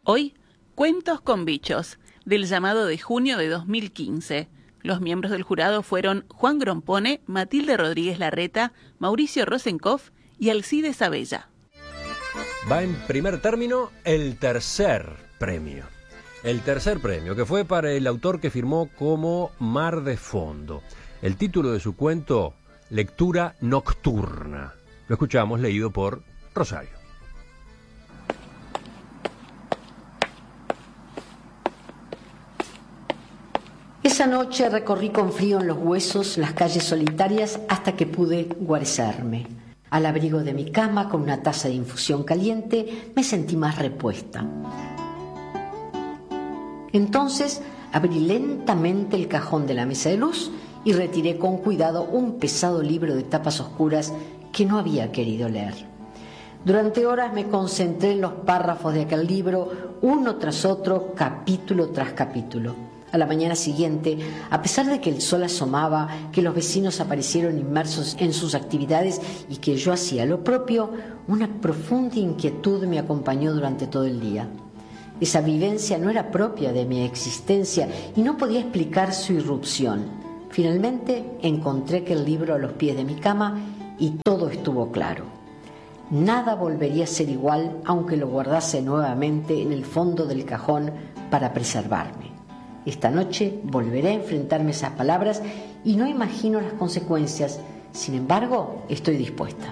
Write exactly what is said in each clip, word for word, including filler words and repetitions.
Hoy, Cuentos con Bichos, del llamado de junio de dos mil quince. Los miembros del jurado fueron Juan Grompone, Matilde Rodríguez Larreta, Mauricio Rosenkopf y Alcides Abella. Va en primer término el tercer premio. El tercer premio, que fue para el autor que firmó como Mar de Fondo. El título de su cuento, Lectura Nocturna. Lo escuchamos leído por Rosario. Esa noche recorrí con frío en los huesos las calles solitarias hasta que pude guarecerme. Al abrigo de mi cama, con una taza de infusión caliente, me sentí más repuesta. Entonces abrí lentamente el cajón de la mesa de luz y retiré con cuidado un pesado libro de tapas oscuras que no había querido leer. Durante horas me concentré en los párrafos de aquel libro, uno tras otro, capítulo tras capítulo. A la mañana siguiente, a pesar de que el sol asomaba, que los vecinos aparecieron inmersos en sus actividades y que yo hacía lo propio, una profunda inquietud me acompañó durante todo el día. Esa vivencia no era propia de mi existencia y no podía explicar su irrupción. Finalmente encontré aquel libro a los pies de mi cama y todo estuvo claro. Nada volvería a ser igual aunque lo guardase nuevamente en el fondo del cajón para preservarme. Esta noche volveré a enfrentarme a esas palabras y no imagino las consecuencias. Sin embargo, estoy dispuesta.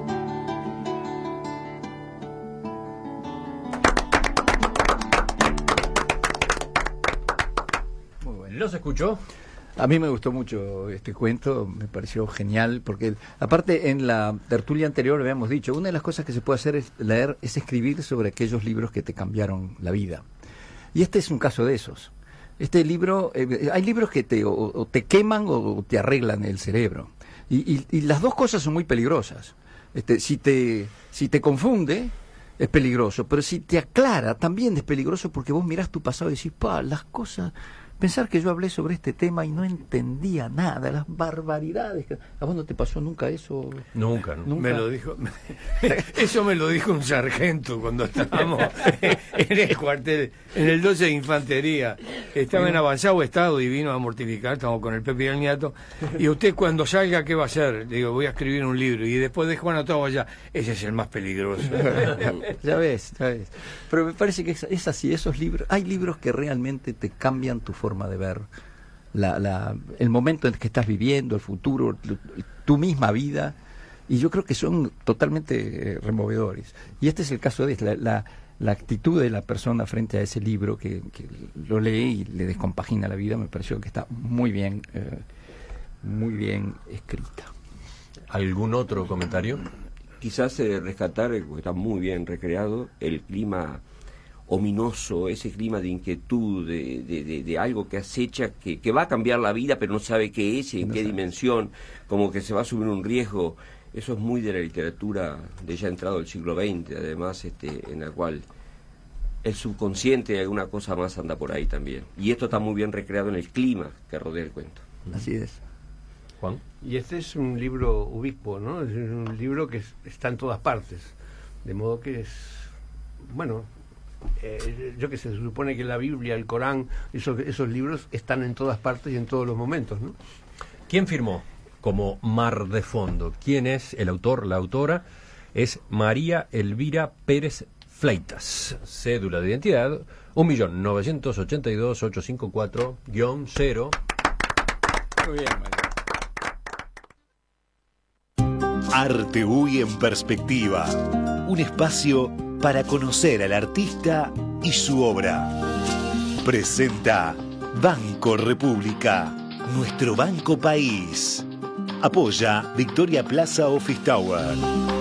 Muy bueno. ¿Los escuchó? A mí me gustó mucho este cuento, me pareció genial, porque aparte en la tertulia anterior habíamos dicho, una de las cosas que se puede hacer es leer, es escribir sobre aquellos libros que te cambiaron la vida. Y este es un caso de esos. Este libro, eh, hay libros que te, o, o te queman o te arreglan el cerebro. Y, y, y las dos cosas son muy peligrosas. Este, si te, si te confunde, es peligroso. Pero si te aclara, también es peligroso porque vos mirás tu pasado y decís, pa, las cosas... Pensar que yo hablé sobre este tema y no entendía nada, las barbaridades. ¿A vos no te pasó nunca eso? Nunca, ¿no? ¿Nunca? Me lo dijo, eso me lo dijo un sargento cuando estábamos en el cuartel, en el doce de Infantería. Estaba en avanzado estado y vino a mortificar, estamos con el Pepe y el Niato. Y usted cuando salga, ¿qué va a hacer? Digo, voy a escribir un libro. Y después dejo anotado allá, ese es el más peligroso. Ya ves, ya ves. Pero me parece que es, es así, esos libros, hay libros que realmente te cambian tu forma de ver la, la, el momento en que estás viviendo, el futuro, tu, tu misma vida, y yo creo que son totalmente eh, removedores. Y este es el caso de la, la, la actitud de la persona frente a ese libro que, que lo lee y le descompagina la vida. Me pareció que está muy bien, eh, muy bien escrita. ¿Algún otro comentario? Quizás eh, rescatar, porque está muy bien recreado, el clima ominoso, ese clima de inquietud, de, de, de, de algo que acecha, que, que va a cambiar la vida, pero no sabe qué es y en no qué sabe. dimensión, como que se va a subir un riesgo. Eso es muy de la literatura de ya entrado el siglo veinte, además, este, en la cual el subconsciente, alguna cosa más anda por ahí también. Y esto está muy bien recreado en el clima que rodea el cuento. Así es. Juan. Y este es un libro ubicuo, ¿no? Es un libro que es, está en todas partes, de modo que es, bueno... Eh, yo que sé, se supone que la Biblia, el Corán, esos, esos libros están en todas partes y en todos los momentos, ¿no? ¿Quién firmó como Mar de Fondo? ¿Quién es el autor, la autora? Es María Elvira Pérez Fleitas. Cédula de identidad un millón novecientos ochenta y dos mil ochocientos cincuenta y cuatro guión cero. Muy bien, María. Arte-Uy en perspectiva. Un espacio para conocer al artista y su obra. Presenta Banco República, nuestro banco país. Apoya Victoria Plaza Office Tower.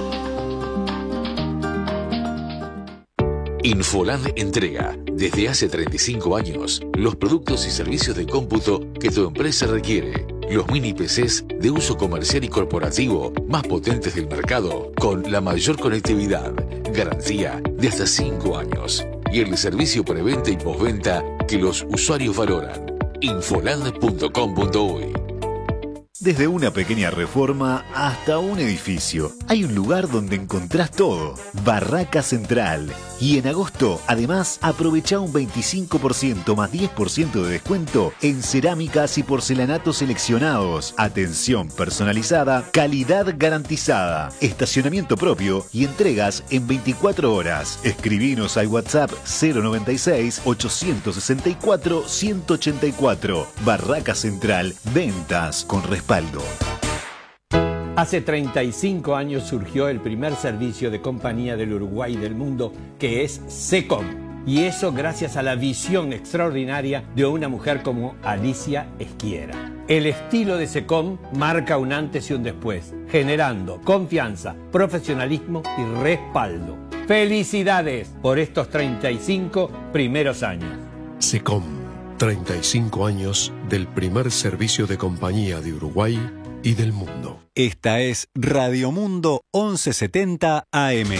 Infoland entrega, desde hace treinta y cinco años, los productos y servicios de cómputo que tu empresa requiere. Los mini P Cs de uso comercial y corporativo más potentes del mercado, con la mayor conectividad, garantía de hasta cinco años y el servicio preventa y postventa que los usuarios valoran. infoland punto com punto uy. Desde una pequeña reforma hasta un edificio, hay un lugar donde encontrás todo. Barraca Central, Y en agosto, además, aprovecha un veinticinco por ciento más diez por ciento de descuento en cerámicas y porcelanatos seleccionados. Atención personalizada, calidad garantizada, estacionamiento propio y entregas en veinticuatro horas. Escribinos al WhatsApp cero noventa y seis, ochocientos sesenta y cuatro, ciento ochenta y cuatro. Barraca Central, ventas con respaldo. Hace treinta y cinco años surgió el primer servicio de compañía del Uruguay y del mundo, que es SECOM. Y eso gracias a la visión extraordinaria de una mujer como Alicia Esquiera. El estilo de SECOM marca un antes y un después, generando confianza, profesionalismo y respaldo. ¡Felicidades por estos treinta y cinco primeros años! SECOM, treinta y cinco años del primer servicio de compañía de Uruguay y del mundo. Esta es Radio Mundo once setenta A M.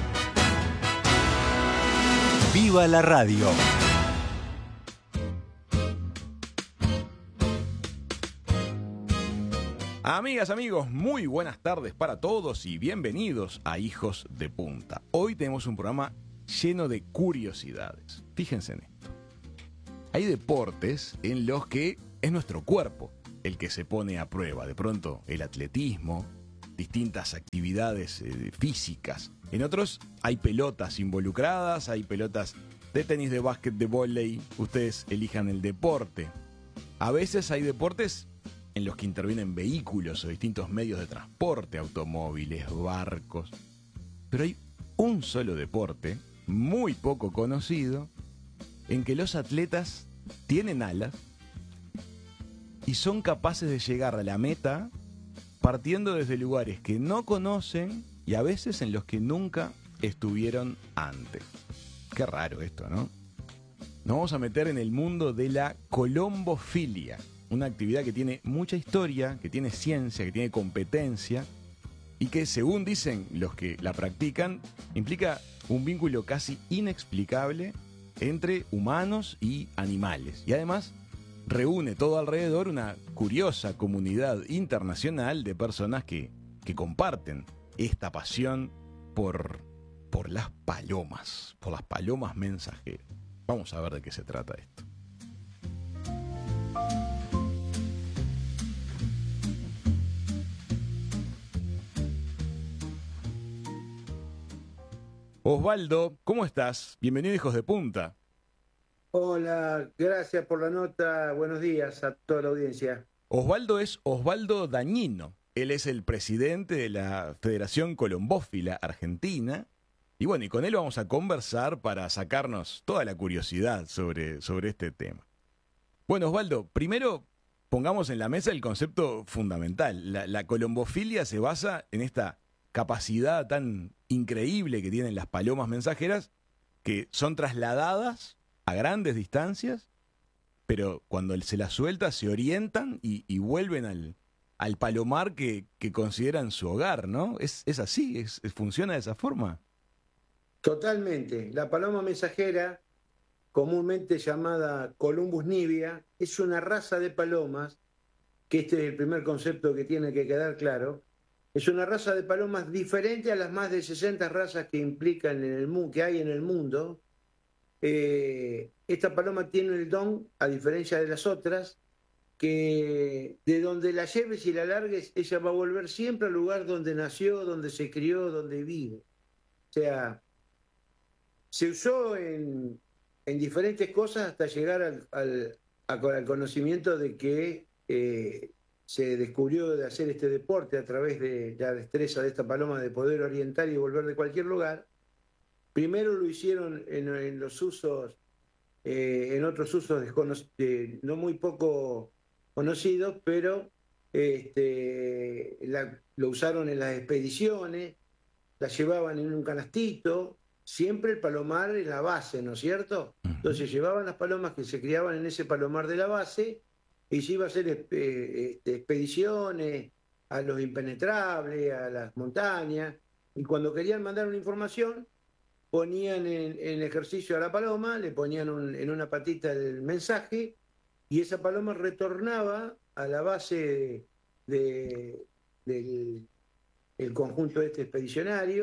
¡Viva la radio! Amigas, amigos, muy buenas tardes para todos y bienvenidos a Hijos de Punta. Hoy tenemos un programa lleno de curiosidades. Fíjense en esto. Hay deportes en los que es nuestro cuerpo el que se pone a prueba. De pronto, el atletismo, distintas actividades eh, físicas. En otros hay pelotas involucradas, hay pelotas de tenis, de básquet, de vóley. Ustedes elijan el deporte. A veces hay deportes en los que intervienen vehículos o distintos medios de transporte, automóviles, barcos. Pero hay un solo deporte, muy poco conocido, en que los atletas tienen alas y son capaces de llegar a la meta partiendo desde lugares que no conocen y a veces en los que nunca estuvieron antes. Qué raro esto, ¿no? Nos vamos a meter en el mundo de la colombofilia, una actividad que tiene mucha historia, que tiene ciencia, que tiene competencia y que, según dicen los que la practican, implica un vínculo casi inexplicable entre humanos y animales. Y además reúne todo alrededor una curiosa comunidad internacional de personas que, que comparten esta pasión por, por las palomas, por las palomas mensajeras. Vamos a ver de qué se trata esto. Osvaldo, ¿cómo estás? Bienvenido a Hijos de Punta. Hola, gracias por la nota. Buenos días a toda la audiencia. Osvaldo es Osvaldo Dañino. Él es el presidente de la Federación Colombófila Argentina. Y bueno, y con él vamos a conversar para sacarnos toda la curiosidad sobre, sobre este tema. Bueno, Osvaldo, primero pongamos en la mesa el concepto fundamental. La, la colombofilia se basa en esta capacidad tan increíble que tienen las palomas mensajeras, que son trasladadas a grandes distancias, pero cuando se las suelta se orientan y, y vuelven al, al palomar que, que consideran su hogar, ¿no? Es, es así, es, es, funciona de esa forma. Totalmente. La paloma mensajera, comúnmente llamada Columbus nivea, es una raza de palomas, que este es el primer concepto que tiene que quedar claro. Es una raza de palomas diferente a las más de sesenta razas que implican en el mundo, que hay en el mundo. Eh, esta paloma tiene el don, a diferencia de las otras, que de donde la lleves y la largues, ella va a volver siempre al lugar donde nació, donde se crió, donde vive. O sea, se usó en, en diferentes cosas hasta llegar al, al, al conocimiento de que eh, se descubrió de hacer este deporte a través de la destreza de esta paloma de poder orientar y volver de cualquier lugar. Primero lo hicieron en, en los usos, eh, en otros usos eh, no muy poco conocidos, pero este, la, lo usaron en las expediciones, la llevaban en un canastito, siempre el palomar en la base, ¿no es cierto? Entonces llevaban las palomas que se criaban en ese palomar de la base y se iba a hacer eh, este, expediciones a los impenetrables, a las montañas, y cuando querían mandar una información, ponían en, en ejercicio a la paloma, le ponían un, en una patita el mensaje y esa paloma retornaba a la base de, de, del el conjunto este expedicionario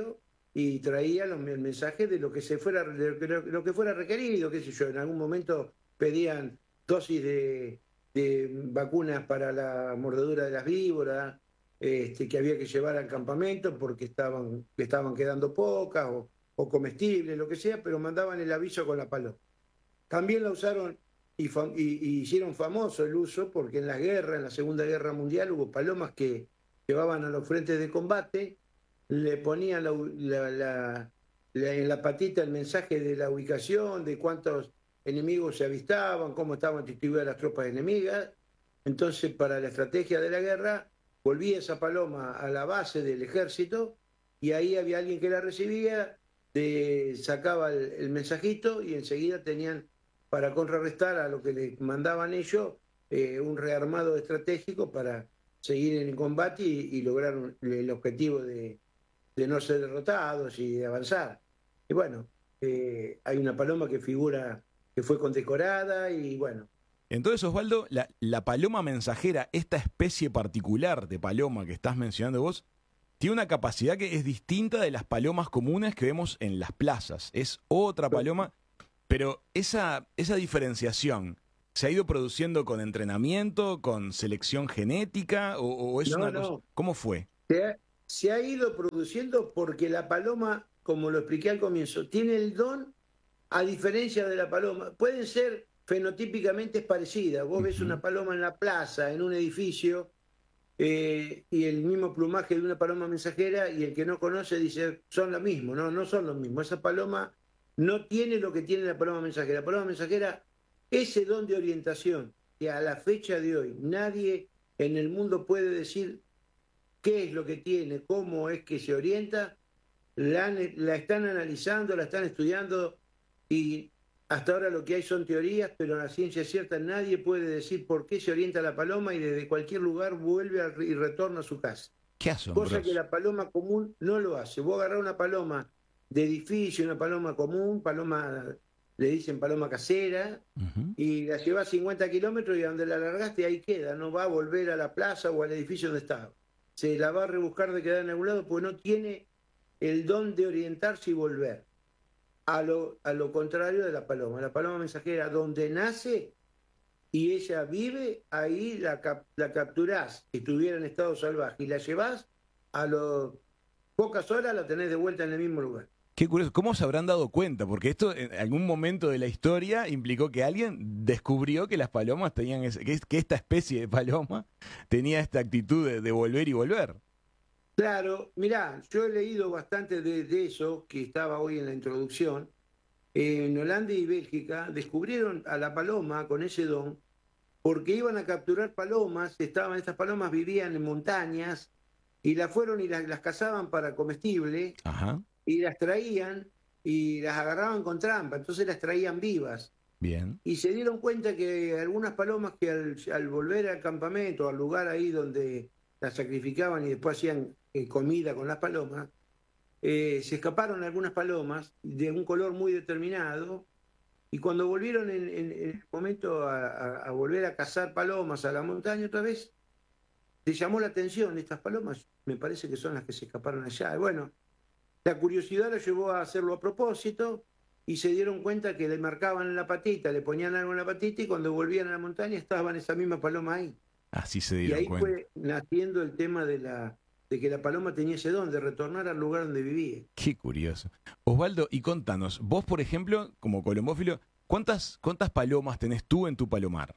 y traía los, el mensaje de lo que se fuera, de lo, lo que fuera requerido, qué sé yo, en algún momento pedían dosis de, de vacunas para la mordedura de las víboras, este, que había que llevar al campamento porque estaban, que estaban quedando pocas o, o comestibles, lo que sea, pero mandaban el aviso con la paloma. También la usaron y, fam y, y hicieron famoso el uso porque en la guerra, en la Segunda Guerra Mundial, hubo palomas que llevaban a los frentes de combate, le ponían la, la, la, la, en la patita el mensaje de la ubicación, de cuántos enemigos se avistaban, cómo estaban distribuidas las tropas enemigas. Entonces, para la estrategia de la guerra, volvía esa paloma a la base del ejército y ahí había alguien que la recibía, de, sacaba el, el mensajito y enseguida tenían, para contrarrestar a lo que le mandaban ellos, eh, un rearmado estratégico para seguir en el combate y, y lograr un, el objetivo de, de no ser derrotados y de avanzar. Y bueno, eh, hay una paloma que figura, que fue condecorada y bueno. Entonces, Osvaldo, la, la paloma mensajera, esta especie particular de paloma que estás mencionando vos, tiene una capacidad que es distinta de las palomas comunes que vemos en las plazas. Es otra paloma, pero esa, esa diferenciación, ¿se ha ido produciendo con entrenamiento, con selección genética o, o es no, una no. cosa? ¿Cómo fue? Se ha, se ha ido produciendo porque la paloma, como lo expliqué al comienzo, tiene el don, a diferencia de la paloma. Pueden ser fenotípicamente parecidas. Vos uh-huh. ves una paloma en la plaza, en un edificio, eh, y el mismo plumaje de una paloma mensajera, y el que no conoce dice, son lo mismo. No, no son lo mismo. Esa paloma no tiene lo que tiene la paloma mensajera. La paloma mensajera, ese don de orientación, que a la fecha de hoy nadie en el mundo puede decir qué es lo que tiene, cómo es que se orienta, la, la están analizando, la están estudiando, y hasta ahora lo que hay son teorías, pero en la ciencia cierta nadie puede decir por qué se orienta la paloma y desde cualquier lugar vuelve a, y retorna a su casa. Qué asombroso. Cosa que la paloma común no lo hace. Vos agarrás una paloma de edificio, una paloma común, paloma, le dicen paloma casera, uh-huh. y la llevás cincuenta kilómetros y a donde la largaste ahí queda, no va a volver a la plaza o al edificio donde estaba. Se la va a rebuscar de quedar en algún lado porque no tiene el don de orientarse y volver. A lo, a lo contrario de la paloma. La paloma mensajera, donde nace y ella vive, ahí la, cap, la capturás, si estuviera en estado salvaje, y la llevás, a las pocas horas la tenés de vuelta en el mismo lugar. Qué curioso, ¿cómo se habrán dado cuenta? Porque esto en algún momento de la historia implicó que alguien descubrió que las palomas tenían, ese, que, que esta especie de paloma tenía esta actitud de, de volver y volver. Claro, mirá, yo he leído bastante de, de eso, que estaba hoy en la introducción. En Holanda y Bélgica descubrieron a la paloma con ese don porque iban a capturar palomas, estaban, estas palomas vivían en montañas y las fueron y las, las cazaban para comestible. Ajá. Y las traían y las agarraban con trampa, entonces las traían vivas. Bien. Y se dieron cuenta que algunas palomas que al, al volver al campamento, al lugar ahí donde las sacrificaban y después hacían eh, comida con las palomas, eh, se escaparon algunas palomas de un color muy determinado, y cuando volvieron en, en, en el momento a, a, a volver a cazar palomas a la montaña otra vez, les llamó la atención estas palomas, me parece que son las que se escaparon allá. Y bueno, la curiosidad los llevó a hacerlo a propósito y se dieron cuenta que le marcaban en la patita, le ponían algo en la patita y cuando volvían a la montaña estaban esa misma paloma ahí. Así se dieron y ahí cuenta. fue naciendo el tema de, la, de que la paloma tenía ese don de retornar al lugar donde vivía. Qué curioso. Osvaldo, y contanos, vos por ejemplo, como colombófilo, ¿cuántas, cuántas palomas tenés tú en tu palomar?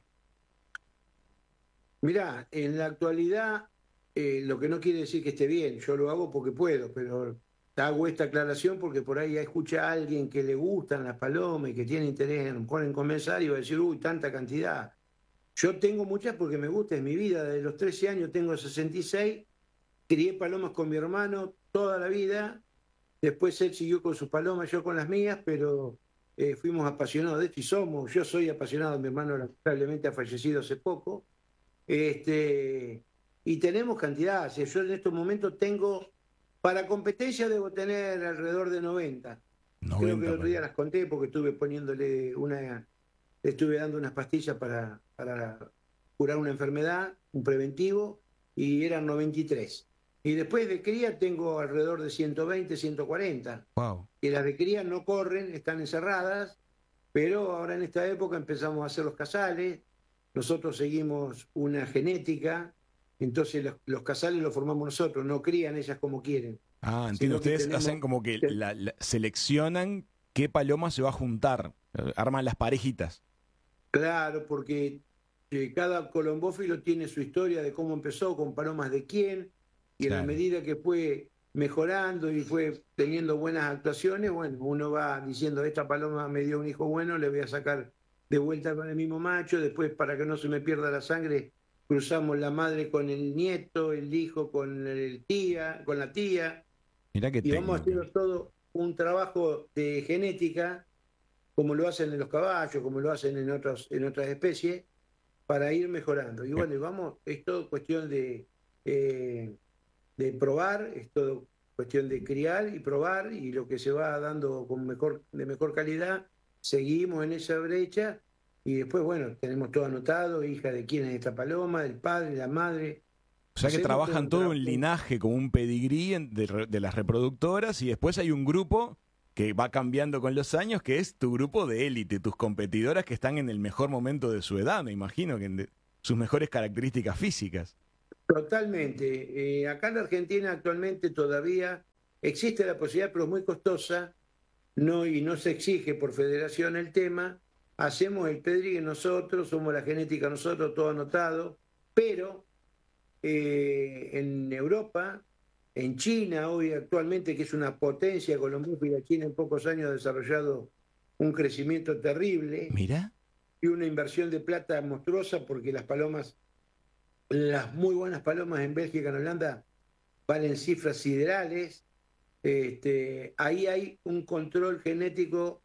Mirá, en la actualidad, eh, lo que no quiere decir que esté bien, yo lo hago porque puedo, pero hago esta aclaración porque por ahí escucha a alguien que le gustan las palomas y que tiene interés en, en comenzar y va a decir, uy, tanta cantidad. Yo tengo muchas porque me gusta, es mi vida, desde los trece años tengo sesenta y seis, crié palomas con mi hermano toda la vida, después él siguió con sus palomas, yo con las mías, pero eh, fuimos apasionados de esto y somos, yo soy apasionado, mi hermano lamentablemente ha fallecido hace poco, este, y tenemos cantidad, o sea, yo en estos momentos tengo, para competencia debo tener alrededor de noventa. noventa Creo que el otro día las conté porque estuve poniéndole una, le estuve dando unas pastillas para, para curar una enfermedad, un preventivo, y eran noventa y tres. Y después de cría tengo alrededor de ciento veinte, ciento cuarenta. Wow. Y las de cría no corren, están encerradas, pero ahora en esta época empezamos a hacer los casales. Nosotros seguimos una genética, entonces los, los casales los formamos nosotros, no crían ellas como quieren. Ah, entiendo. Ustedes tenemos, hacen como que la, la, seleccionan qué paloma se va a juntar, arman las parejitas. Claro, porque eh, cada colombófilo tiene su historia de cómo empezó, con palomas de quién, y claro. En la medida que fue mejorando y fue teniendo buenas actuaciones, bueno, uno va diciendo, esta paloma me dio un hijo bueno, le voy a sacar de vuelta con el mismo macho, después para que no se me pierda la sangre, cruzamos la madre con el nieto, el hijo con el tía, con la tía. Mirá qué y técnica. Vamos haciendo todo un trabajo de genética, como lo hacen en los caballos, como lo hacen en otros, en otras especies, para ir mejorando. Y bueno, y vamos, es todo cuestión de, eh, de probar, es todo cuestión de criar y probar, y lo que se va dando con mejor, de mejor calidad, seguimos en esa brecha, y después, bueno, tenemos todo anotado, hija de quién es esta paloma, del padre, la madre. O sea que Hacemos trabajan todo todo un en trabajo. linaje, como un pedigrí en- de, de las reproductoras, y después hay un grupo que va cambiando con los años, que es tu grupo de élite, tus competidoras que están en el mejor momento de su edad, me imagino, que en de- sus mejores características físicas. Totalmente. Eh, acá en la Argentina actualmente todavía existe la posibilidad, pero muy costosa, no, y no se exige por federación el tema. Hacemos el pedigrí nosotros, somos la genética nosotros, todo anotado, pero eh, en Europa, en China, hoy actualmente, que es una potencia colombófila, China en pocos años ha desarrollado un crecimiento terrible. Mira. Y una inversión de plata monstruosa, porque las palomas, las muy buenas palomas en Bélgica, en Holanda, valen cifras siderales. Este, ahí hay un control genético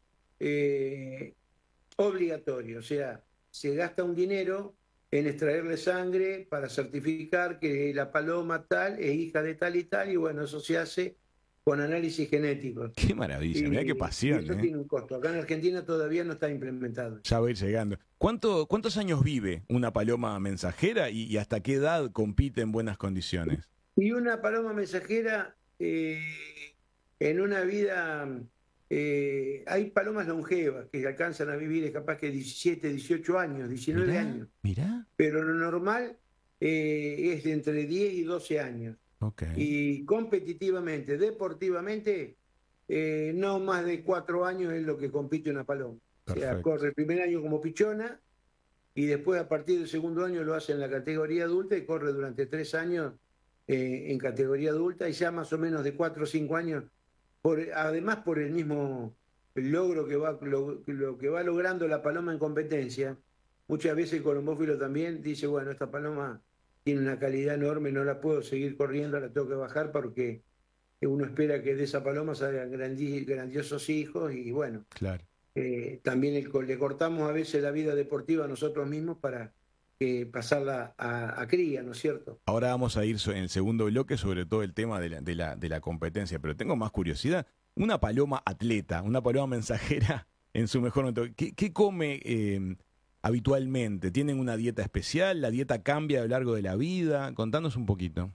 eh, obligatorio, o sea, se gasta un dinero en extraerle sangre para certificar que la paloma tal es hija de tal y tal, y bueno, eso se hace con análisis genéticos. Qué maravilla, Y- mirá qué y pasión, eso ¿eh? tiene un costo. Acá en Argentina todavía no está implementado. Ya va a ir llegando. ¿Cuánto, ¿Cuántos años vive una paloma mensajera y, y hasta qué edad compite en buenas condiciones? Y una paloma mensajera eh, en una vida, eh, hay palomas longevas que alcanzan a vivir es capaz que diecisiete, dieciocho años, diecinueve Mirá, años, mirá. pero lo normal eh, es de entre diez y doce años. Ok. Y competitivamente, deportivamente, eh, no más de cuatro años es lo que compite una paloma. O sea, Perfecto. corre el primer año como pichona y después a partir del segundo año lo hace en la categoría adulta y corre durante tres años eh, en categoría adulta y ya más o menos de cuatro o cinco años, por, además por el mismo logro que va, lo, lo que va logrando la paloma en competencia. Muchas veces el colombófilo también dice, bueno, esta paloma tiene una calidad enorme, no la puedo seguir corriendo, la tengo que bajar porque uno espera que de esa paloma salgan grandi- grandiosos hijos y bueno, Claro. eh, también el co- le cortamos a veces la vida deportiva a nosotros mismos para eh, pasarla a, a cría, ¿no es cierto? Ahora vamos a ir so- en el segundo bloque sobre todo el tema de la, de la, de la competencia, pero tengo más curiosidad. Una paloma atleta, una paloma mensajera en su mejor momento, ¿qué, qué come eh, habitualmente? ¿Tienen una dieta especial? ¿La dieta cambia a lo largo de la vida? Contanos un poquito.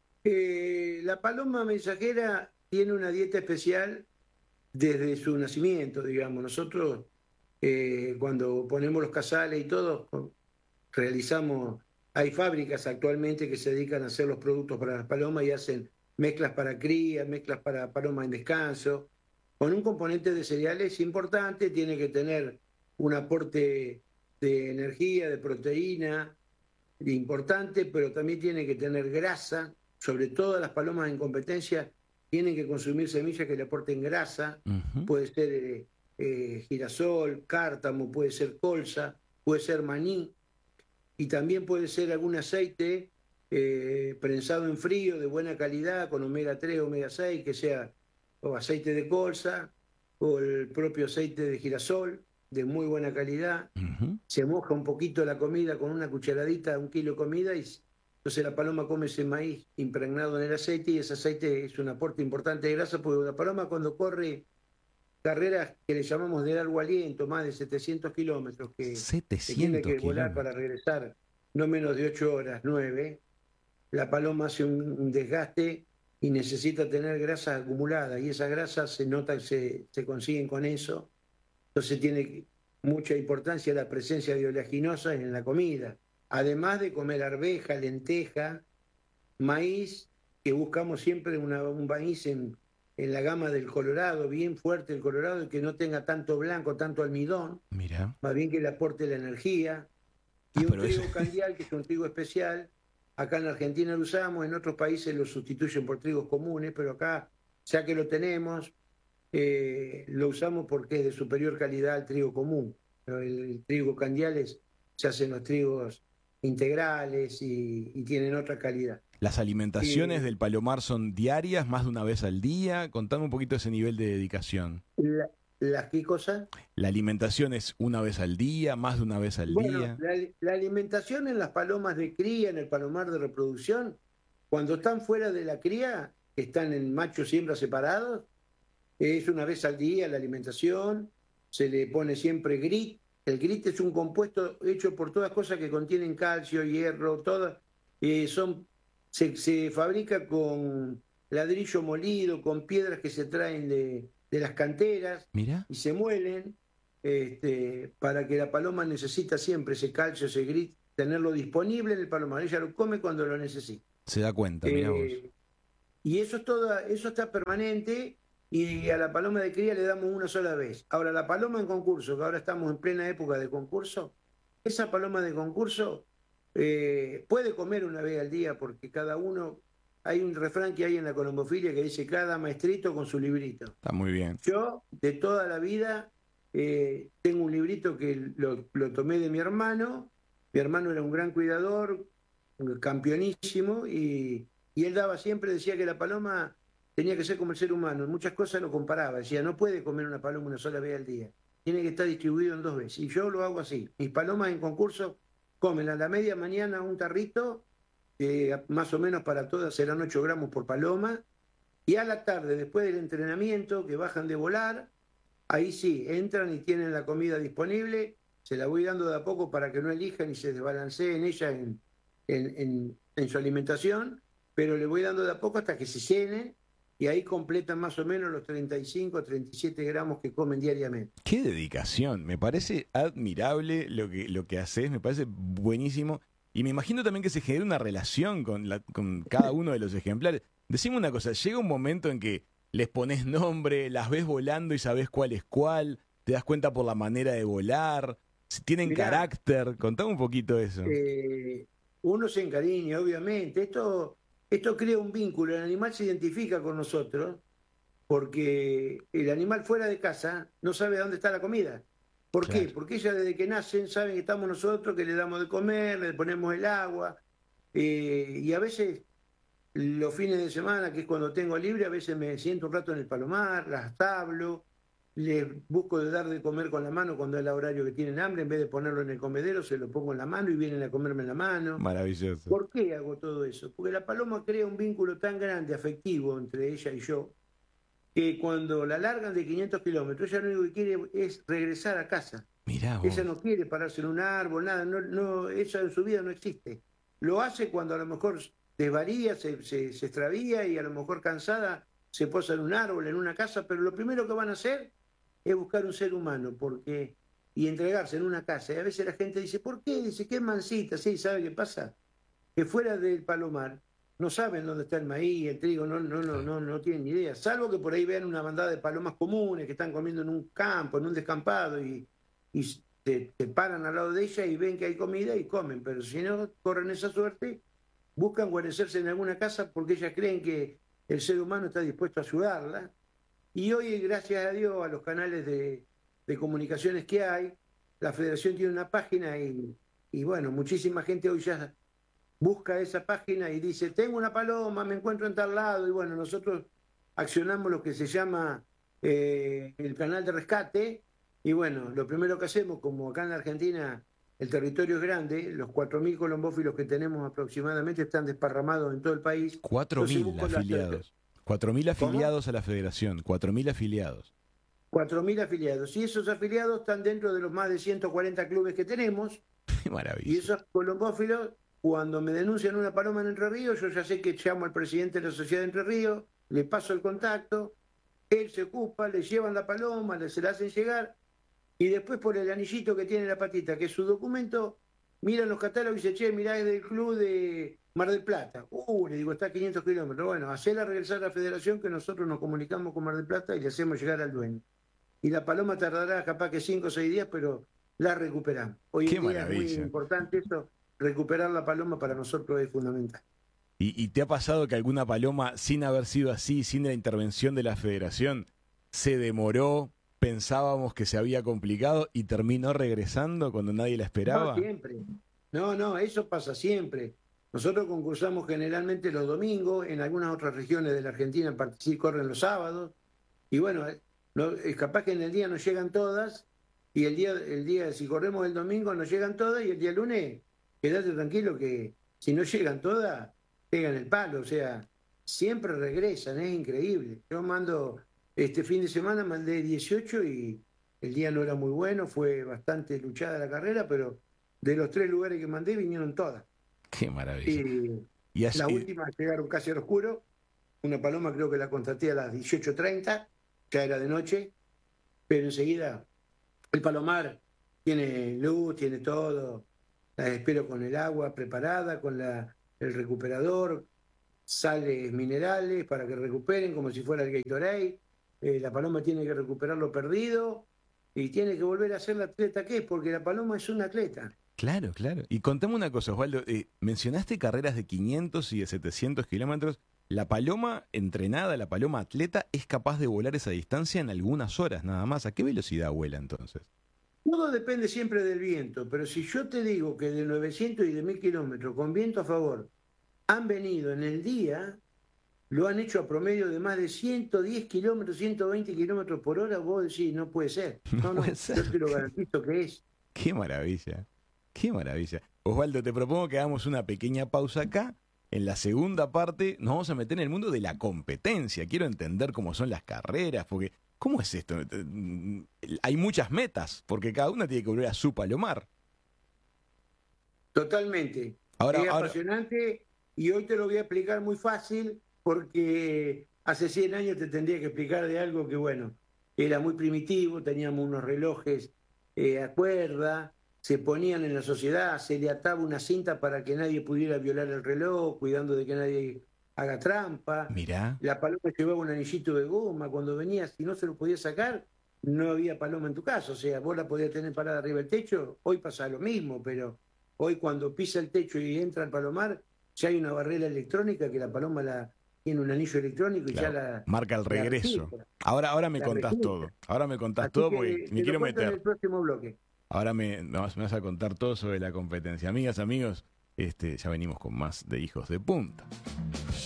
Eh, la paloma mensajera tiene una dieta especial desde su nacimiento, digamos. Nosotros, eh, cuando ponemos los casales y todo, realizamos, hay fábricas actualmente que se dedican a hacer los productos para las palomas y hacen mezclas para cría, mezclas para palomas en descanso, con un componente de cereales importante, tiene que tener un aporte de energía, de proteína importante, pero también tiene que tener grasa, sobre todo las palomas en competencia tienen que consumir semillas que le aporten grasa, Ujú. puede ser eh, eh, girasol, cártamo, puede ser colza, puede ser maní, y también puede ser algún aceite eh, prensado en frío de buena calidad, con omega tres, omega seis, que sea o aceite de colza o el propio aceite de girasol, de muy buena calidad. Ujú. Se moja un poquito la comida con una cucharadita, un kilo de comida, y s- entonces la paloma come ese maíz impregnado en el aceite, y ese aceite es un aporte importante de grasa, porque la paloma cuando corre carreras que le llamamos de largo aliento, más de setecientos kilómetros, que, que tiene setecientos que volar kilómetros. para regresar no menos de ocho horas, nueve, la paloma hace un, un desgaste y necesita tener grasas acumuladas, y esas grasas se nota que se, se consiguen con eso. Entonces tiene mucha importancia la presencia de oleaginosa en la comida, además de comer arveja, lenteja, maíz, que buscamos siempre una, un maíz en, en la gama del colorado, bien fuerte el colorado, y que no tenga tanto blanco, tanto almidón, Mira. más bien que le aporte la energía. Y Ah, un trigo eso... candial, que es un trigo especial, acá en Argentina lo usamos, en otros países lo sustituyen por trigos comunes, pero acá, ya que lo tenemos, eh, lo usamos porque es de superior calidad al trigo común. Pero el, el trigo candial es, se hacen los trigos integrales y, y tienen otra calidad. ¿Las alimentaciones eh, del palomar son diarias, más de una vez al día? Contame un poquito ese nivel de dedicación. La, ¿Las qué cosa? ¿La alimentación es una vez al día, más de una vez al bueno, día? La, la alimentación en las palomas de cría, en el palomar de reproducción, cuando están fuera de la cría, que están en machos y hembras separados, es una vez al día la alimentación, se le pone siempre grit. El grit es un compuesto hecho por todas cosas que contienen calcio, hierro, todas, eh, son, se, se fabrica con ladrillo molido, con piedras que se traen de, de las canteras. Mira. Y se muelen, este, para que la paloma necesita siempre ese calcio, ese grit, tenerlo disponible en el palomar. Ella lo come cuando lo necesita. Se da cuenta, mira eh, vos. Y eso, es todo, eso está permanente, y a la paloma de cría le damos una sola vez. Ahora, la paloma en concurso, que ahora estamos en plena época de concurso, esa paloma de concurso eh, puede comer una vez al día, porque cada uno, hay un refrán que hay en la colombofilia que dice cada maestrito con su librito. Está muy bien. Yo, de toda la vida, eh, tengo un librito que lo, lo tomé de mi hermano. Mi hermano era un gran cuidador, campeonísimo, y, y él daba siempre, decía que la paloma tenía que ser como el ser humano. En muchas cosas lo comparaba. Decía, no puede comer una paloma una sola vez al día. Tiene que estar distribuido en dos veces. Y yo lo hago así. Mis palomas en concurso comen a la media mañana un tarrito, que más o menos para todas serán ocho gramos por paloma. Y a la tarde, después del entrenamiento, que bajan de volar, ahí sí, entran y tienen la comida disponible. Se la voy dando de a poco para que no elijan y se desbalanceen ella en, en, en, en su alimentación. Pero le voy dando de a poco hasta que se llenen. Y ahí completan más o menos los treinta y cinco, treinta y siete gramos que comen diariamente. ¡Qué dedicación! Me parece admirable lo que, lo que haces, me parece buenísimo. Y me imagino también que se genera una relación con, la, con cada uno de los ejemplares. Decime una cosa, llega un momento en que les pones nombre, las ves volando y sabes cuál es cuál, te das cuenta por la manera de volar, si tienen Mirá, carácter. Contame un poquito eso. Eh, uno se encariña, obviamente. Esto... Esto crea un vínculo, el animal se identifica con nosotros, porque el animal fuera de casa no sabe dónde está la comida. ¿Por claro. qué? Porque ellas desde que nacen saben que estamos nosotros, que le damos de comer, le ponemos el agua, eh, y a veces los fines de semana, que es cuando tengo libre, a veces me siento un rato en el palomar, las hablo, les busco de dar de comer con la mano cuando es el horario que tienen hambre, en vez de ponerlo en el comedero, se lo pongo en la mano y vienen a comerme en la mano. Maravilloso. ¿Por qué hago todo eso? Porque la paloma crea un vínculo tan grande, afectivo, entre ella y yo, que cuando la largan de quinientos kilómetros, ella lo único que quiere es regresar a casa. Mirá vos. Ella no quiere pararse en un árbol, nada, no, no, eso en su vida no existe. Lo hace cuando a lo mejor desvaría, se, se, se extravía y a lo mejor cansada se posa en un árbol, en una casa, pero lo primero que van a hacer es buscar un ser humano porque y entregarse en una casa. Y a veces la gente dice, ¿por qué? Dice, qué mansita. Sí, ¿sabe qué pasa? Que fuera del palomar no saben dónde está el maíz, el trigo, no, no, no, no, no tienen ni idea. Salvo que por ahí vean una bandada de palomas comunes que están comiendo en un campo, en un descampado, y, y se, se paran al lado de ella y ven que hay comida y comen. Pero si no corren esa suerte, buscan guarecerse en alguna casa porque ellas creen que el ser humano está dispuesto a ayudarla. Y hoy, gracias a Dios, a los canales de, de comunicaciones que hay, la Federación tiene una página y, y bueno, muchísima gente hoy ya busca esa página y dice, tengo una paloma, me encuentro en tal lado, y bueno, nosotros accionamos lo que se llama eh, el canal de rescate, y bueno, lo primero que hacemos, como acá en la Argentina el territorio es grande, los cuatro mil colombófilos que tenemos aproximadamente están desparramados en todo el país. cuatro mil afiliados. cuatro mil afiliados ¿Cómo? A la federación, cuatro mil afiliados. cuatro mil afiliados. Y esos afiliados están dentro de los más de ciento cuarenta clubes que tenemos. Maravilla. Y esos colombófilos cuando me denuncian una paloma en Entre Ríos, yo ya sé que llamo al presidente de la Sociedad de Entre Ríos, le paso el contacto, él se ocupa, le llevan la paloma, le, se la hacen llegar, y después por el anillito que tiene la patita, que es su documento, miran los catálogos y dicen, che, mirá, es del club de Mar del Plata. Uh, le digo, está a quinientos kilómetros. Bueno, hacela regresar a la federación, que nosotros nos comunicamos con Mar del Plata y le hacemos llegar al dueño. Y la paloma tardará capaz que cinco o seis días, pero la recuperamos. Hoy en día es muy importante eso, recuperar la paloma para nosotros es fundamental. ¿Y, ¿Y te ha pasado que alguna paloma, sin haber sido así, sin la intervención de la federación, se demoró, pensábamos que se había complicado y terminó regresando cuando nadie la esperaba? No, siempre. No, no, eso pasa siempre. Nosotros concursamos generalmente los domingos, en algunas otras regiones de la Argentina participan, corren los sábados, y bueno, no, es capaz que en el día no llegan todas, y el día, el día, si corremos el domingo no llegan todas, y el día lunes, quédate tranquilo que si no llegan todas, pegan el palo, o sea, siempre regresan, es increíble. Yo mando, este fin de semana mandé dieciocho y el día no era muy bueno, fue bastante luchada la carrera, pero de los tres lugares que mandé vinieron todas. Qué maravilla. Y, y así... la última llegaron casi al oscuro, una paloma creo que la contraté a las dieciocho treinta, ya era de noche, pero enseguida el palomar tiene luz, tiene todo, la espero con el agua preparada, con la el recuperador, sales minerales para que recuperen como si fuera el Gatorade, eh, la paloma tiene que recuperar lo perdido y tiene que volver a ser la atleta que es, porque la paloma es una atleta. Claro, claro. Y contame una cosa, Osvaldo, eh, mencionaste carreras de quinientos y de setecientos kilómetros, la paloma entrenada, la paloma atleta, es capaz de volar esa distancia en algunas horas nada más. ¿A qué velocidad vuela entonces? Todo depende siempre del viento, pero si yo te digo que de novecientos y de mil kilómetros con viento a favor han venido en el día, lo han hecho a promedio de más de ciento diez kilómetros, ciento veinte kilómetros por hora, vos decís, no puede ser. No, no, no puede ser. Yo te lo garantizo que es. Qué maravilla, qué maravilla. Osvaldo, te propongo que hagamos una pequeña pausa acá. En la segunda parte nos vamos a meter en el mundo de la competencia. Quiero entender cómo son las carreras, porque... ¿Cómo es esto? Hay muchas metas, porque cada una tiene que volver a su palomar. Totalmente. Ahora, es ahora... apasionante y hoy te lo voy a explicar muy fácil porque hace cien años te tendría que explicar de algo que, bueno, era muy primitivo, teníamos unos relojes eh, a cuerda, se ponían en la sociedad, se le ataba una cinta para que nadie pudiera violar el reloj, cuidando de que nadie... haga trampa. Mirá. La paloma llevaba un anillito de goma. Cuando venía, si no se lo podía sacar, no había paloma en tu casa. O sea, vos la podías tener parada arriba del techo. Hoy pasa lo mismo, pero hoy cuando pisa el techo y entra al palomar, ya hay una barrera electrónica que la paloma la tiene un anillo electrónico y claro, ya la... marca el regreso. Ahora, ahora me contás registra. todo. Ahora me contás Así todo porque me quiero meter. En el próximo bloque. Ahora me, me vas a contar todo sobre la competencia. Amigas, amigos, este, ya venimos con más de Hijos de Punta.